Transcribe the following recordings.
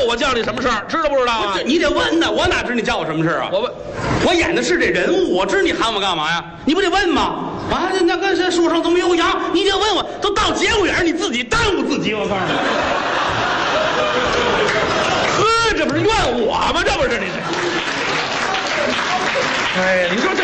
我叫你什么事儿，知道不知道啊？ 你得问呢，我哪知你叫我什么事啊？ 我问， 我演的是这人物，我知你喊我干嘛呀？你不得问吗？啊，那个这书上怎么有羊？你得问我，都到节骨眼你自己耽误自己，我告诉你。 呵，这不是怨我吗？这不是你这。哎，你说这，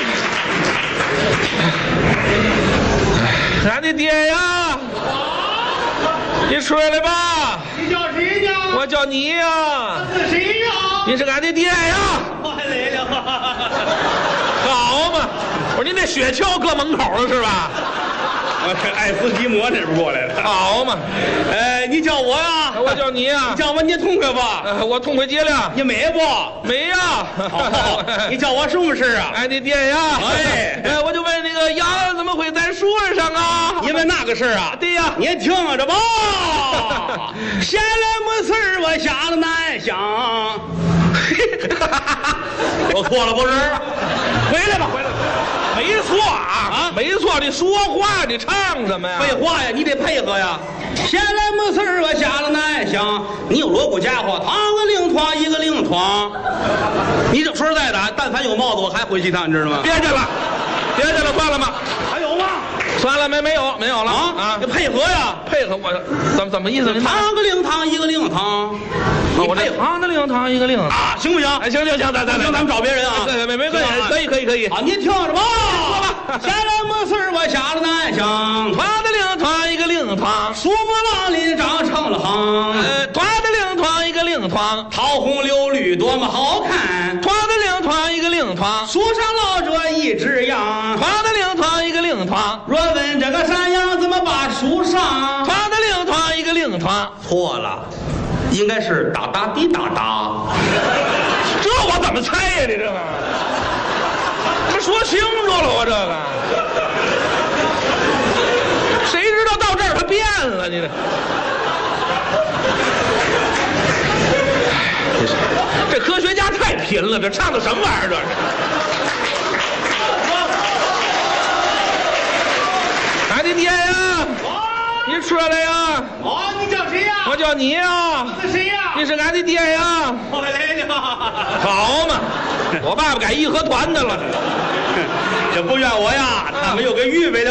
俺的爹呀，你出来吧。 你叫谁呢？ 我叫你呀。 是谁呀？ 你是俺的爹呀。 我来了。 好嘛，我说你那雪橇搁门口了是吧？ 我这爱斯基摩那边过来了。 好嘛， 你叫我呀？ 我叫你呀。 你叫我你也痛快吧？ 我痛快极了。 你美不？ 美呀。 好，你叫我什么事啊？ 俺的爹呀。哎，我就问那个羊怎么会在树上啊？ 你问那个事啊？ 对呀。 你听着吧。闲来没事儿我瞎了难想。我错了不是？回来吧，回来吧。 没错啊，没错，你说话你唱什么呀？ 废话呀，你得配合呀。闲来没事儿我瞎了难想，你有锣鼓家伙，趟个零趟一个零趟。你这说实在的，但凡有帽子我还回去一趟，你知道吗？ 别去了，别去了，算了吧。 还有吗？ 算了，没有了啊！你配合呀， 配合我怎么意思？ 趟个零趟一个零趟。 我这趟个零趟一个零啊，行不行？ 哎，行，咱们找别人啊。 没关系，可以。 好，你听着吧。说吧。闲来没事儿我瞎了难想， 趟个零趟一个零趟， 树木浪林长成了行。 趟个零趟一个零趟， 桃红柳绿多么好看。 趟个零趟一个零趟， 树上落着一只羊。 趟个零趟一个零趟， 若问这个山羊怎么把树上？ 趟个零趟一个零趟， 错了，应该是哒哒滴哒哒。 这我怎么猜呀？你这个，这说清楚了，我这个，谁知道到这儿他变了？你这科学家太贫了，这唱的什么玩意儿？这是。俺的爹呀，你出来呀！ 你叫谁呀？ 我叫你呀。 是谁呀？ 你是俺的爹呀。 我来了。 好嘛，我爸爸改义和团的了。 这不怨我呀，他们有个预备的。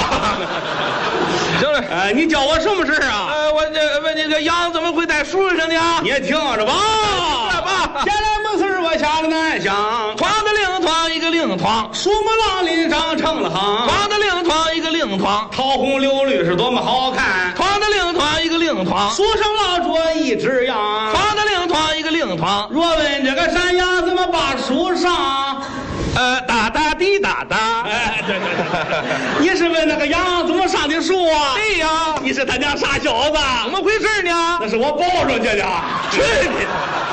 行了， 你叫我什么事啊？ 我这问那个羊怎么会在树上呢？ 你也听着吧。闲来没事我瞎了难想， 趟个零趟一个零趟， 树木浪林长成了行。 趟个零趟一个零趟， 桃红柳绿是多么好看。 趟个零趟一个零趟， 树上落着一只羊。 趟个零趟一个零趟， 若问这个山羊怎么把树上？ 哒哒滴哒哒。 对。你是问那个羊怎么上的树啊？ 对呀。 你是他娘傻小子， 怎么回事呢？ 那是我抱上去的。 去你！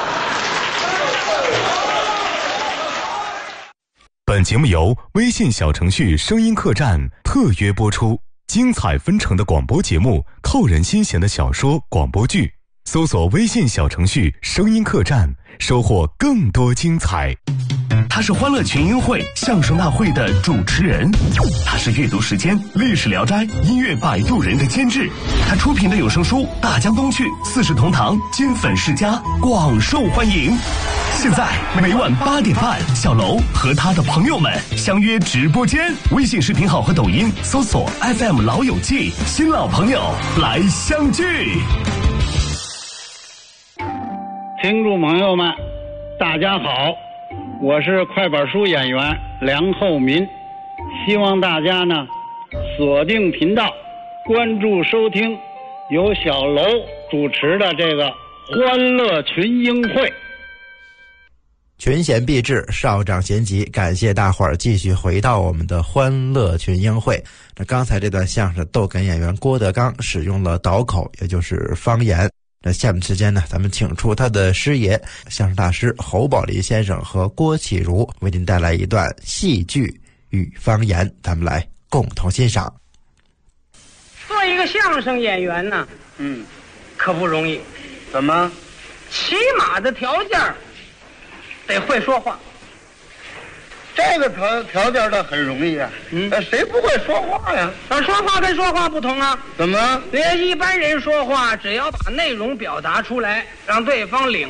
本节目由微信小程序声音客栈特约播出，精彩纷呈的广播节目，扣人心弦的小说广播剧，搜索微信小程序声音客栈，收获更多精彩。 他是欢乐群英会相声大会的主持人，他是阅读时间历史聊斋音乐摆渡人的监制，他出品的有声书《大江东去》四世同堂金粉世家广受欢迎。现在每晚8点半，小楼和他的朋友们相约直播间，微信视频号和抖音搜索 FM 老友记，新老朋友来相聚。 听众朋友们大家好，我是快板书演员梁厚民，希望大家呢锁定频道，关注收听由小楼主持的这个欢乐群英会。 群贤毕至，少长咸集，感谢大伙儿继续回到我们的欢乐群英会。那刚才这段相声逗哏演员郭德纲使用了倒口，也就是方言。那下面时间呢，咱们请出他的师爷相声大师侯宝林先生和郭启儒，为您带来一段戏剧与方言，咱们来共同欣赏。 做一个相声演员呢，可不容易。 怎么？ 起码的条件得会说话。 这个条件倒很容易啊。谁不会说话呀？ 说话跟说话不同啊。 怎么？ 一般人说话，只要把内容表达出来，让对方领